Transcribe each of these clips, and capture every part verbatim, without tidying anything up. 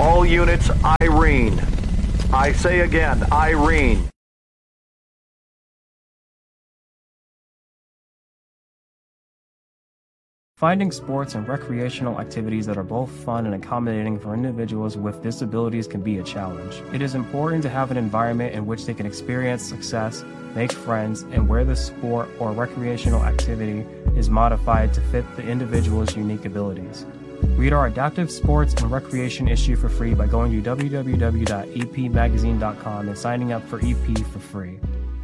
All units, Irene. I say again, Irene. Finding sports and recreational activities that are both fun and accommodating for individuals with disabilities can be a challenge. It is important to have an environment in which they can experience success, make friends, and where the sport or recreational activity is modified to fit the individual's unique abilities. Read our adaptive sports and recreation issue for free by going to w w w dot e p magazine dot com and signing up for E P for free.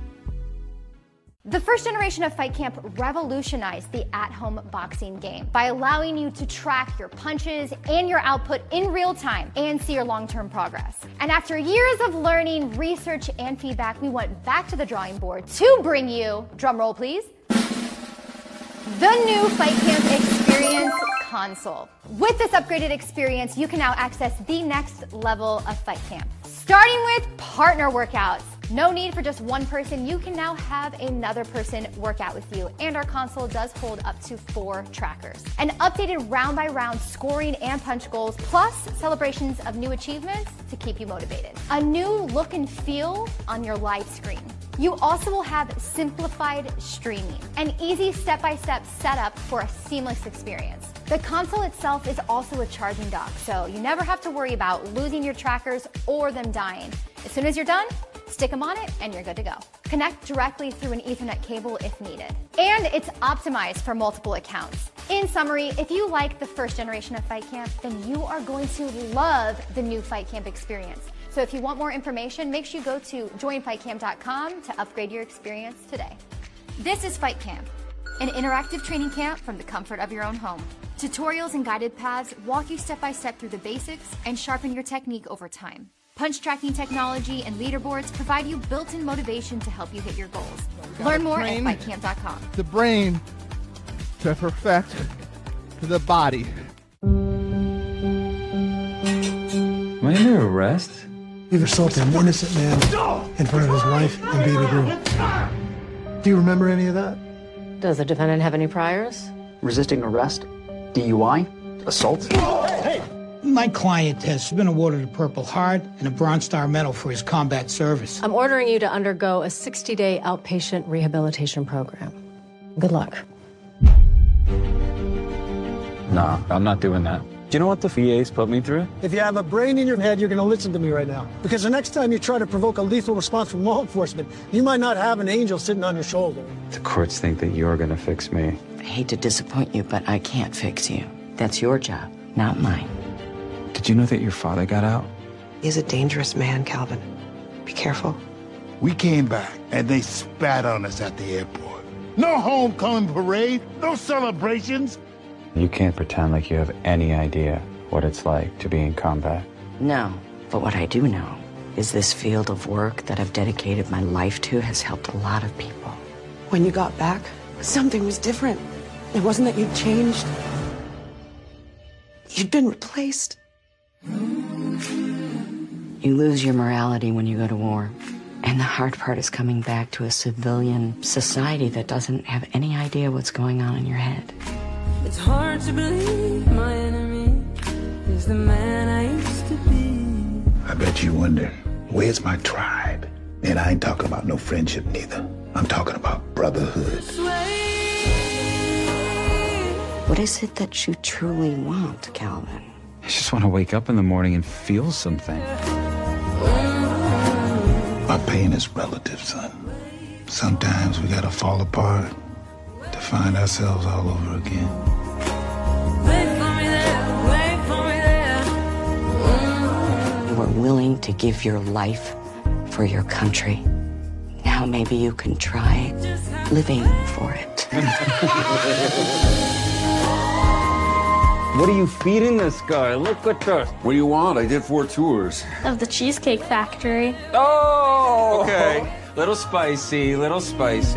The first generation of Fight Camp revolutionized the at-home boxing game by allowing you to track your punches and your output in real time and see your long-term progress. And after years of learning, research, and feedback, we went back to the drawing board to bring you, drum roll please, the new Fight Camp Experience console. With this upgraded experience, you can now access the next level of Fight Camp. Starting with partner workouts. No need for just one person. You can now have another person work out with you. And our console does hold up to four trackers. An updated round by round scoring and punch goals, plus celebrations of new achievements to keep you motivated. A new look and feel on your live screen. You also will have simplified streaming, an easy step-by-step setup for a seamless experience. The console itself is also a charging dock, so you never have to worry about losing your trackers or them dying. As soon as you're done, stick them on it and you're good to go. Connect directly through an Ethernet cable if needed. And it's optimized for multiple accounts. In summary, if you like the first generation of Fight Camp, then you are going to love the new Fight Camp experience. So if you want more information, make sure you go to join fight camp dot com to upgrade your experience today. This is Fight Camp, an interactive training camp from the comfort of your own home. Tutorials and guided paths walk you step by step through the basics and sharpen your technique over time. Punch tracking technology and leaderboards provide you built-in motivation to help you hit your goals. Learn more at fight camp dot com. The brain to perfect the body. Am I under arrest? You've assaulted an innocent man in front of his wife and baby girl. Do you remember any of that? Does the defendant have any priors? Resisting arrest, D U I, assault. Hey, hey. My client has been awarded a Purple Heart and a Bronze Star Medal for his combat service. I'm ordering you to undergo a sixty-day outpatient rehabilitation program. Good luck. Nah, I'm not doing that. Do you know what the V A's put me through? If you have a brain in your head, you're going to listen to me right now. Because the next time you try to provoke a lethal response from law enforcement, you might not have an angel sitting on your shoulder. The courts think that you're going to fix me. I hate to disappoint you, but I can't fix you. That's your job, not mine. Did you know that your father got out? He's a dangerous man, Calvin. Be careful. We came back, and they spat on us at the airport. No homecoming parade, no celebrations. You can't pretend like you have any idea what it's like to be in combat. No, but what I do know is this field of work that I've dedicated my life to has helped a lot of people. When you got back, something was different. It wasn't that you'd changed. You'd been replaced. You lose your morality when you go to war. And the hard part is coming back to a civilian society that doesn't have any idea what's going on in your head. It's hard to believe my enemy is the man I used to be. I bet you wonder, where's my tribe? And I ain't talking about no friendship neither. I'm talking about brotherhood. What is it that you truly want, Calvin? I just want to wake up in the morning and feel something. My pain is relative, son. Sometimes we gotta fall apart to find ourselves all over again. Wait for me there, wait for me there. You were willing to give your life for your country. Now maybe you can try living for it. What are you feeding this guy? Look at this. What do you want? I did four tours. Of the Cheesecake Factory. Oh! Okay. Little spicy, little spicy.